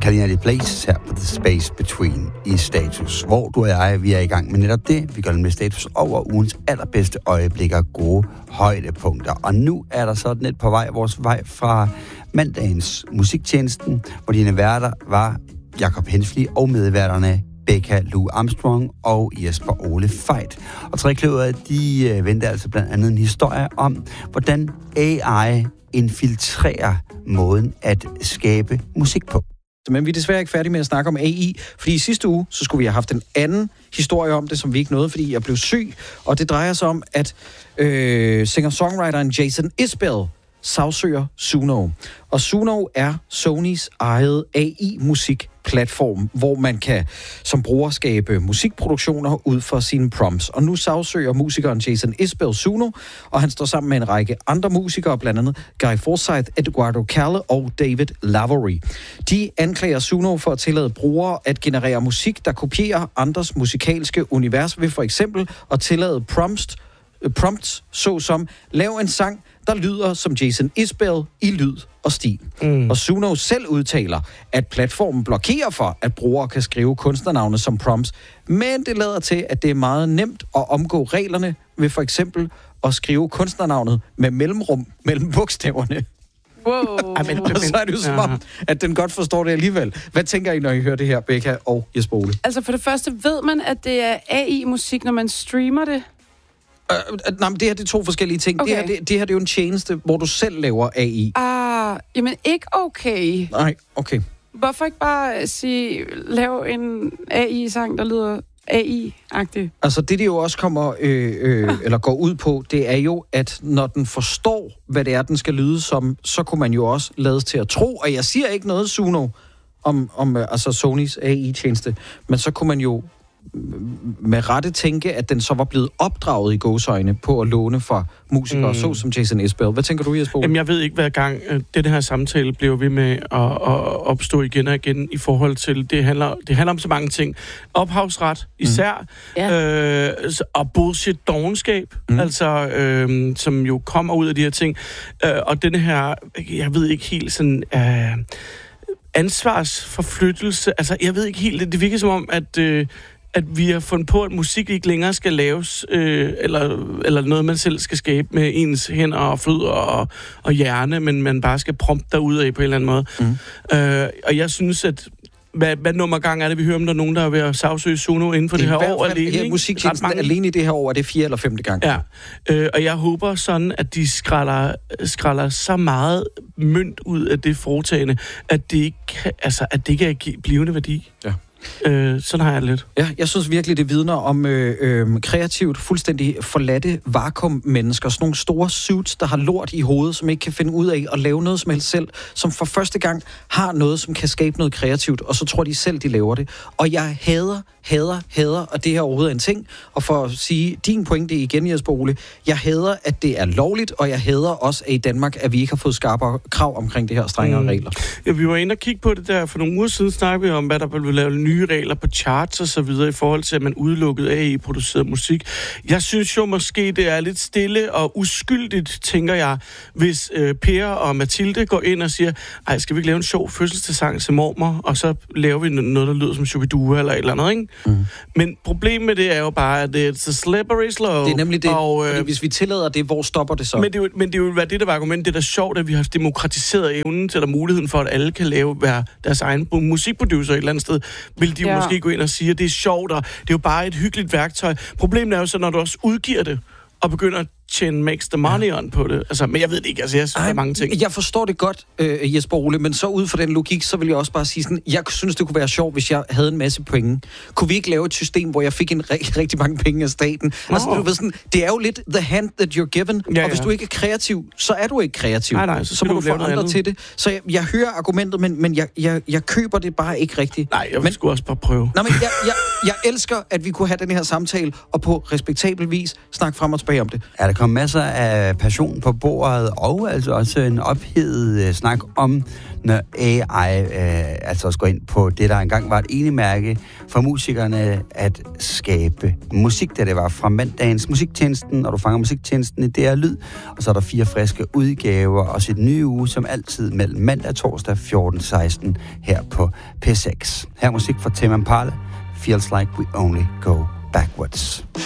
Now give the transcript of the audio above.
Carlina Place her på The Space Between i Status, hvor du og jeg, vi er i gang med netop det. Vi gør med Status over ugens allerbedste øjeblikker, gode højdepunkter. Og nu er der sådan et på vej, vores vej fra mandagens musiktjenesten, hvor dine værter var Jakob Hensli og medværterne Becca Lou Armstrong og Jesper Ole Fejt. Og Trekløveret, de venter altså blandt andet en historie om, hvordan AI infiltrerer måden at skabe musik på. Men vi er desværre ikke færdige med at snakke om AI, fordi i sidste uge, så skulle vi have haft en anden historie om det, som vi ikke nåede, fordi jeg blev syg. Og det drejer sig om, at singer-songwriteren Jason Isbell sagsøger Suno. Og Suno er Sonys eget AI-musikplatform, hvor man kan som bruger skabe musikproduktioner ud fra sine prompts. Og nu sagsøger musikeren Jason Isbell Suno, og han står sammen med en række andre musikere, blandt andet Guy Forsyth, Eduardo Calle og David Lavery. De anklager Suno for at tillade brugere at generere musik, der kopierer andres musikalske univers, ved for eksempel at tillade prompts såsom lav en sang, der lyder som Jason Isbell i lyd og stil. Og Suno selv udtaler, at platformen blokerer for, at brugere kan skrive kunstnernavne som prompts, men det lader til, at det er meget nemt at omgå reglerne ved for eksempel at skrive kunstnernavnet med mellemrum mellem bogstaverne. Wow. Og så er det jo som om, at den godt forstår det alligevel. Hvad tænker I, når I hører det her, Becca og Jesper Ole? Altså for det første, ved man, at det er AI-musik, når man streamer det? Nej, men det her det er to forskellige ting. Okay. Det her det er jo en tjeneste, hvor du selv laver AI. Jamen ikke okay. Nej, okay. Hvorfor ikke bare lav en AI-sang, der lyder AI-agtig? Altså det jo også kommer, eller går ud på, det er jo, at når den forstår, hvad det er, den skal lyde som, så kunne man jo også lades til at tro, og jeg siger ikke noget, Suno, om altså Sonys AI-tjeneste, men så kunne man jo med rette tænke, at den så var blevet opdraget i gåseøjne på at låne fra musikere, så som Jason Isbell. Hvad tænker du, Jesper? Jamen, jeg ved ikke, hver gang den her samtale bliver ved med at opstå igen og igen i forhold til, det handler om så mange ting. Ophavsret især, og bullshit dovenskab, altså, som jo kommer ud af de her ting. Og den her, jeg ved ikke helt sådan... ansvarsforflyttelse, altså, jeg ved ikke helt, det virker som om, at vi har fundet på, at musik ikke længere skal laves, eller noget, man selv skal skabe med ens hænder og fødder og hjerne, men man bare skal prompte derud af på en eller anden måde. Og jeg synes, at hvad nummergang er det, vi hører om, der er nogen, der er ved at sagsøge Suno inden for det her år alene? Ja, musiktjenesten alene i det her år, er det 4. eller 5. gang. Ja, og jeg håber sådan, at de skræller så meget mønt ud af det foretagende, at det ikke er blivende værdi. Ja. Sådan har jeg det lidt. Ja, jeg synes virkelig, det vidner om kreativt, fuldstændig forladte vakuum-mennesker. Sådan nogle store suits, der har lort i hovedet, som ikke kan finde ud af at lave noget som helst selv, som for første gang har noget, som kan skabe noget kreativt, og så tror de selv, de laver det. Og jeg hader, og det her overhovedet er en ting, og for at sige din pointe igen, Jesper Ole, jeg hader, at det er lovligt, og jeg hader også, at i Danmark, at vi ikke har fået skarpere krav omkring det her strengere regler. Ja, vi var inde og kigge på det der for nogle uger siden, snakkede vi om, hvad der blev lavet nye regler på charts og så videre, i forhold til, at man udelukkede AI-produceret musik. Jeg synes jo måske, det er lidt stille og uskyldigt, tænker jeg, hvis Per og Mathilde går ind og siger, ej, skal vi ikke lave en sjov fødselsdagssang til mormor, og så laver vi noget, der lyder som Shubidua eller et eller andet, ikke? Men problemet med det er jo bare, at det er så slippery slow. Det er nemlig det, fordi hvis vi tillader det, hvor stopper det så? Men det vil være det, der var argument. Det er da sjovt, at vi har demokratiseret evnen til, eller muligheden for, at alle kan være deres egen musikproducer et eller andet sted. Vil de jo måske gå ind og sige, at det er sjovt, og det er jo bare et hyggeligt værktøj. Problemet er jo så, når du også udgiver det, og begynder at tjene makes the money on på det. Altså, men jeg ved det ikke, altså jeg synes, der er mange ting. Jeg forstår det godt, Jesper Ole, men så ud fra den logik, så vil jeg også bare sige sådan, jeg synes, det kunne være sjovt, hvis jeg havde en masse penge. Kunne vi ikke lave et system, hvor jeg fik rigtig mange penge af staten? Altså, du ved sådan, det er jo lidt the hand that you're given, og hvis du ikke er kreativ, så er du ikke kreativ. Nej, så må du få andre til det. Så jeg hører argumentet, men jeg køber det bare ikke rigtigt. Nej, jeg vil sgu også bare prøve. Nej, men jeg elsker, at vi kunne have den her samtale, og på respektabel vis snakke frem og tilbage om det. Er der kom masser af passion på bordet, og altså også en ophedet snak om, når AI altså også går ind på det, der engang var et enemærke for musikerne at skabe musik, da det var fra mandagens musiktjenesten, og du fanger musiktjenesten i DR Lyd, og så er der 4 friske udgaver, og så et nye uge, som altid mellem mandag og torsdag 14-16 her på P6. Her musik fra Tame Impala, Feels Like We Only Go Backwards.